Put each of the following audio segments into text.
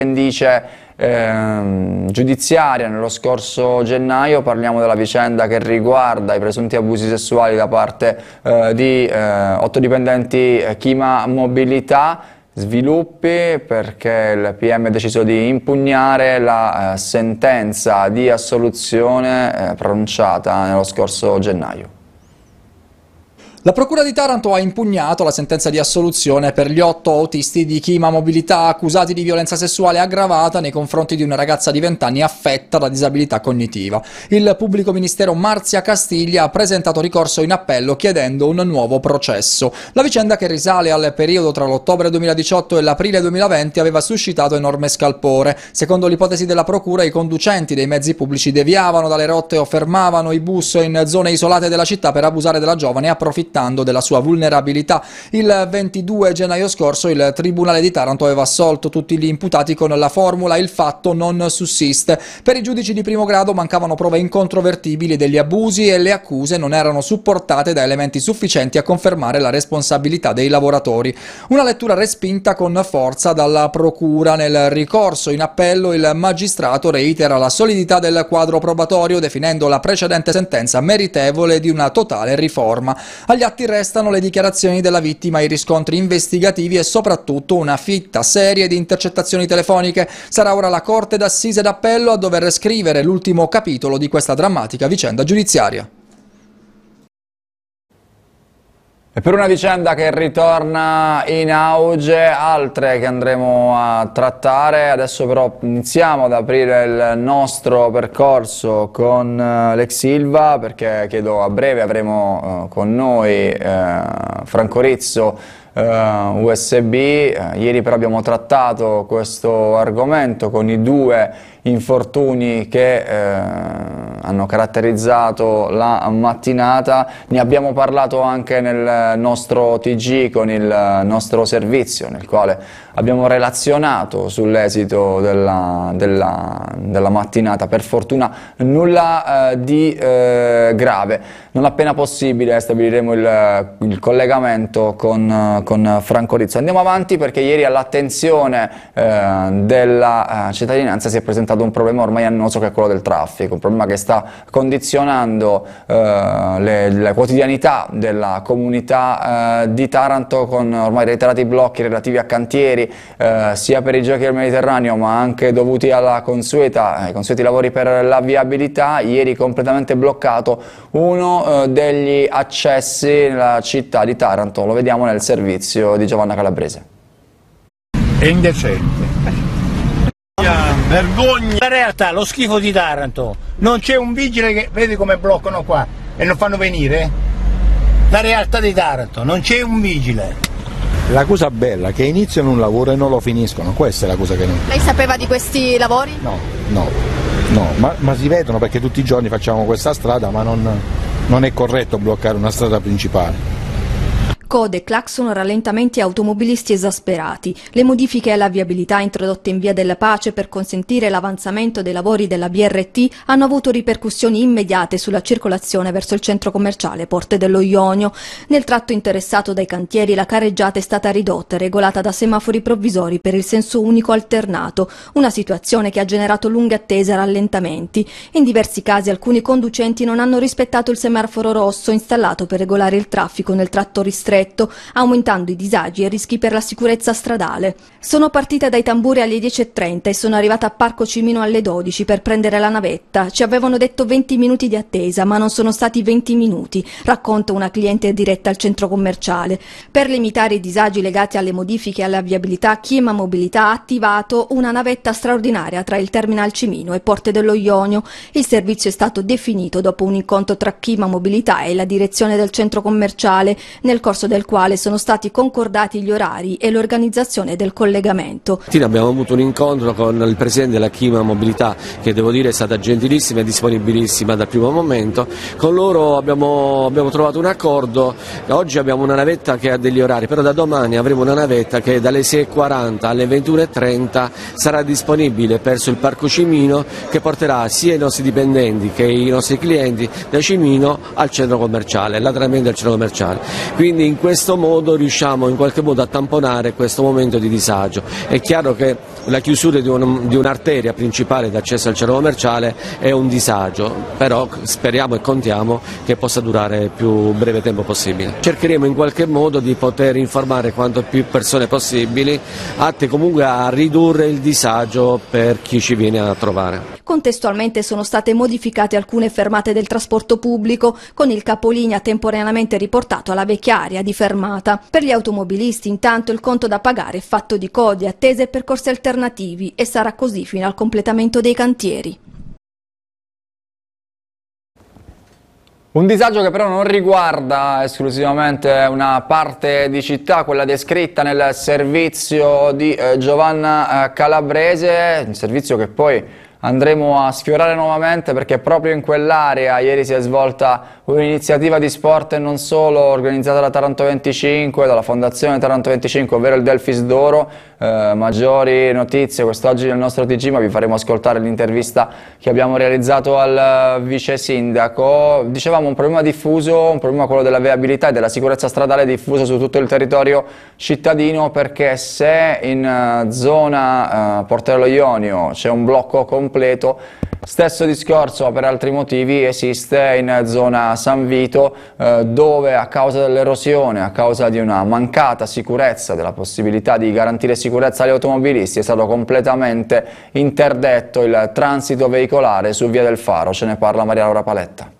Indice giudiziaria nello scorso gennaio. Parliamo della vicenda che riguarda i presunti abusi sessuali da parte di 8 dipendenti Chima Mobilità. Sviluppi perché il PM ha deciso di impugnare la sentenza di assoluzione pronunciata nello scorso gennaio. La Procura di Taranto ha impugnato la sentenza di assoluzione per gli 8 autisti di Chima Mobilità accusati di violenza sessuale aggravata nei confronti di una ragazza di 20 anni affetta da disabilità cognitiva. Il pubblico ministero Marzia Castiglia ha presentato ricorso in appello chiedendo un nuovo processo. La vicenda, che risale al periodo tra l'ottobre 2018 e l'aprile 2020, aveva suscitato enorme scalpore. Secondo l'ipotesi della Procura, i conducenti dei mezzi pubblici deviavano dalle rotte o fermavano i bus in zone isolate della città per abusare della giovane, approfittando della sua vulnerabilità. Il 22 gennaio scorso il Tribunale di Taranto aveva assolto tutti gli imputati con la formula "il fatto non sussiste". Per i giudici di primo grado mancavano prove incontrovertibili degli abusi e le accuse non erano supportate da elementi sufficienti a confermare la responsabilità dei lavoratori. Una lettura respinta con forza dalla Procura. Nel ricorso in appello il magistrato reitera la solidità del quadro probatorio, definendo la precedente sentenza meritevole di una totale riforma. Agli atti restano le dichiarazioni della vittima, i riscontri investigativi e soprattutto una fitta serie di intercettazioni telefoniche. Sarà ora la Corte d'Assise d'Appello a dover scrivere l'ultimo capitolo di questa drammatica vicenda giudiziaria. E per una vicenda che ritorna in auge, altre che andremo a trattare. Adesso però iniziamo ad aprire il nostro percorso con l'ex Ilva, perché chiedo a breve avremo con noi Franco Rizzo, USB. Ieri però abbiamo trattato questo argomento con i 2 infortuni che hanno caratterizzato la mattinata. Ne abbiamo parlato anche nel nostro TG con il nostro servizio, nel quale abbiamo relazionato sull'esito della mattinata. Per fortuna nulla di grave. Non appena possibile stabiliremo il collegamento con Franco Rizzo. Andiamo avanti, perché ieri all'attenzione della cittadinanza si è presentato un problema ormai annoso, che è quello del traffico, un problema che sta condizionando la quotidianità della comunità di Taranto, con ormai reiterati blocchi relativi a cantieri sia per i giochi del Mediterraneo, ma anche dovuti ai consueti lavori per la viabilità. Ieri completamente bloccato uno degli accessi nella città di Taranto, lo vediamo nel servizio di Giovanna Calabrese. È indecente. Vergogna! La realtà, lo schifo di Taranto, non c'è un vigile che vedi come bloccano qua e non fanno venire? La realtà di Taranto, non c'è un vigile. La cosa bella è che iniziano un lavoro e non lo finiscono, questa è la cosa che non... Lei sapeva di questi lavori? No, ma si vedono, perché tutti i giorni facciamo questa strada, ma non è corretto bloccare una strada principale. Code, clacson, rallentamenti e automobilisti esasperati. Le modifiche alla viabilità introdotte in Via della Pace per consentire l'avanzamento dei lavori della BRT hanno avuto ripercussioni immediate sulla circolazione verso il centro commerciale Porte dello Ionio. Nel tratto interessato dai cantieri la carreggiata è stata ridotta e regolata da semafori provvisori per il senso unico alternato, una situazione che ha generato lunghe attese e rallentamenti. In diversi casi alcuni conducenti non hanno rispettato il semaforo rosso installato per regolare il traffico nel tratto ristretto, aumentando i disagi e rischi per la sicurezza stradale. Sono partita dai tamburi alle 10:30 e sono arrivata a Parco Cimino alle 12 per prendere la navetta. Ci avevano detto 20 minuti di attesa, ma non sono stati 20 minuti, racconta una cliente diretta al centro commerciale. Per limitare i disagi legati alle modifiche alla viabilità, Chima Mobilità ha attivato una navetta straordinaria tra il Terminal Cimino e Porte dello Ionio. Il servizio è stato definito dopo un incontro tra Chima Mobilità e la direzione del centro commerciale, nel corso del quale sono stati concordati gli orari e l'organizzazione del collegamento. Abbiamo avuto un incontro con il presidente della Chima Mobilità, che devo dire è stata gentilissima e disponibilissima dal primo momento. Con loro abbiamo trovato un accordo. Oggi abbiamo una navetta che ha degli orari, però da domani avremo una navetta che dalle 6:40 alle 21:30 sarà disponibile verso il Parco Cimino, che porterà sia i nostri dipendenti che i nostri clienti da Cimino al centro commerciale, lateralmente al centro commerciale. Quindi in questo modo riusciamo in qualche modo a tamponare questo momento di disagio. È chiaro che la chiusura di un'arteria principale d'accesso al centro commerciale è un disagio, però speriamo e contiamo che possa durare il più breve tempo possibile. Cercheremo in qualche modo di poter informare quanto più persone possibili, atte comunque a ridurre il disagio per chi ci viene a trovare. Contestualmente sono state modificate alcune fermate del trasporto pubblico, con il capolinea temporaneamente riportato alla vecchia area di fermata. Per gli automobilisti intanto il conto da pagare è fatto di code, attese e percorsi alternativi, e sarà così fino al completamento dei cantieri. Un disagio che però non riguarda esclusivamente una parte di città, quella descritta nel servizio di Giovanna Calabrese, un servizio che poi andremo a sfiorare nuovamente perché proprio in quell'area ieri si è svolta un'iniziativa di sport e non solo organizzata da Taranto 25, dalla Fondazione Taranto 25, ovvero il Delfis d'Oro. Maggiori notizie quest'oggi nel nostro TG, ma vi faremo ascoltare l'intervista che abbiamo realizzato al vice sindaco. Dicevamo un problema diffuso, un problema quello della viabilità e della sicurezza stradale diffuso su tutto il territorio cittadino, perché se in zona Portello Ionio c'è un blocco completo, stesso discorso per altri motivi esiste in zona San Vito, dove a causa dell'erosione, a causa di una mancata sicurezza, della possibilità di garantire sicurezza agli automobilisti, è stato completamente interdetto il transito veicolare su Via del Faro. Ce ne parla Maria Laura Paletta.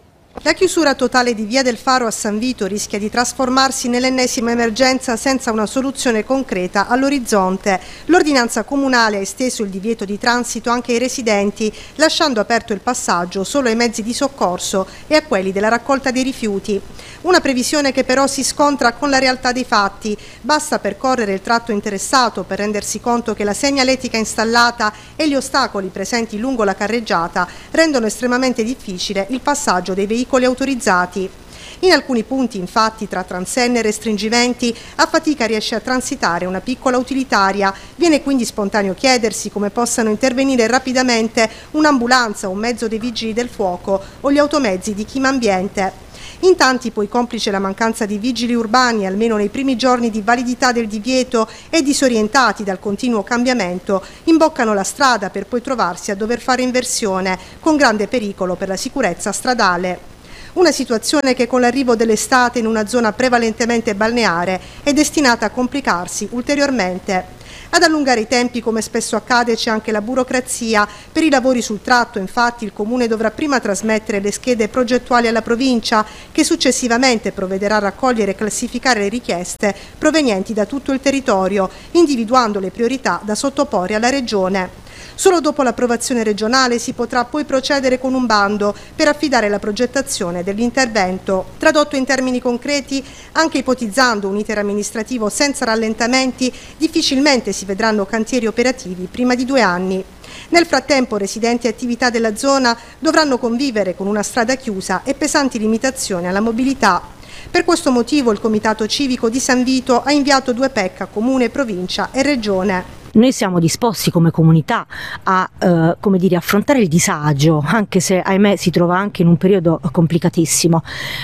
La chiusura totale di Via del Faro a San Vito rischia di trasformarsi nell'ennesima emergenza senza una soluzione concreta all'orizzonte. L'ordinanza comunale ha esteso il divieto di transito anche ai residenti, lasciando aperto il passaggio solo ai mezzi di soccorso e a quelli della raccolta dei rifiuti. Una previsione che però si scontra con la realtà dei fatti. Basta percorrere il tratto interessato per rendersi conto che la segnaletica installata e gli ostacoli presenti lungo la carreggiata rendono estremamente difficile il passaggio dei veicoli autorizzati. In alcuni punti, infatti, tra transenne e restringimenti, a fatica riesce a transitare una piccola utilitaria. Viene quindi spontaneo chiedersi come possano intervenire rapidamente un'ambulanza, un mezzo dei vigili del fuoco o gli automezzi di Chima Ambiente. In tanti, poi, complice la mancanza di vigili urbani, almeno nei primi giorni di validità del divieto e disorientati dal continuo cambiamento, imboccano la strada per poi trovarsi a dover fare inversione, con grande pericolo per la sicurezza stradale. Una situazione che con l'arrivo dell'estate in una zona prevalentemente balneare è destinata a complicarsi ulteriormente. Ad allungare i tempi, come spesso accade, c'è anche la burocrazia. Per i lavori sul tratto, infatti, il Comune dovrà prima trasmettere le schede progettuali alla provincia, che successivamente provvederà a raccogliere e classificare le richieste provenienti da tutto il territorio, individuando le priorità da sottoporre alla Regione. Solo dopo l'approvazione regionale si potrà poi procedere con un bando per affidare la progettazione dell'intervento. Tradotto in termini concreti, anche ipotizzando un iter amministrativo senza rallentamenti, difficilmente si vedranno cantieri operativi prima di 2 anni. Nel frattempo, residenti e attività della zona dovranno convivere con una strada chiusa e pesanti limitazioni alla mobilità. Per questo motivo il Comitato Civico di San Vito ha inviato 2 PEC a Comune, Provincia e Regione. Noi siamo disposti come comunità a affrontare il disagio, anche se ahimè si trova anche in un periodo complicatissimo,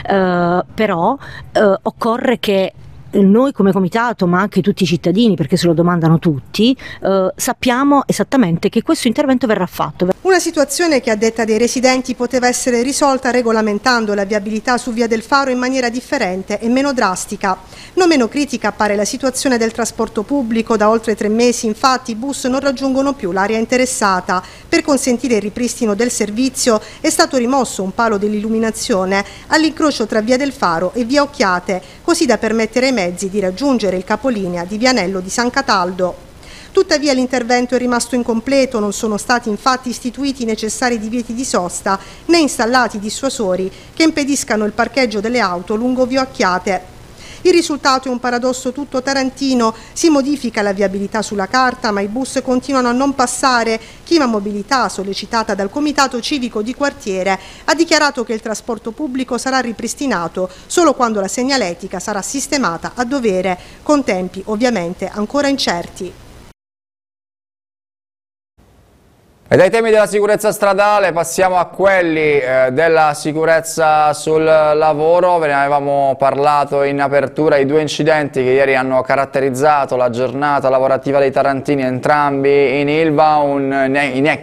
però occorre che noi come comitato, ma anche tutti i cittadini, perché se lo domandano tutti, sappiamo esattamente che questo intervento verrà fatto. Una situazione che, a detta dei residenti, poteva essere risolta regolamentando la viabilità su Via del Faro in maniera differente e meno drastica. Non meno critica appare la situazione del trasporto pubblico. Da oltre 3 mesi, infatti, i bus non raggiungono più l'area interessata. Per consentire il ripristino del servizio è stato rimosso un palo dell'illuminazione all'incrocio tra Via del Faro e Via Occhiate, così da permettere ai mezzi di raggiungere il capolinea di Vianello di San Cataldo. Tuttavia l'intervento è rimasto incompleto, non sono stati infatti istituiti i necessari divieti di sosta né installati dissuasori che impediscano il parcheggio delle auto lungo Via Occhiate. Il risultato è un paradosso tutto tarantino: si modifica la viabilità sulla carta, ma i bus continuano a non passare. Chima Mobilità, sollecitata dal Comitato Civico di Quartiere, ha dichiarato che il trasporto pubblico sarà ripristinato solo quando la segnaletica sarà sistemata a dovere, con tempi ovviamente ancora incerti. E dai temi della sicurezza stradale passiamo a quelli della sicurezza sul lavoro. Ve ne avevamo parlato in apertura, i 2 incidenti che ieri hanno caratterizzato la giornata lavorativa dei tarantini, entrambi in Ilva, un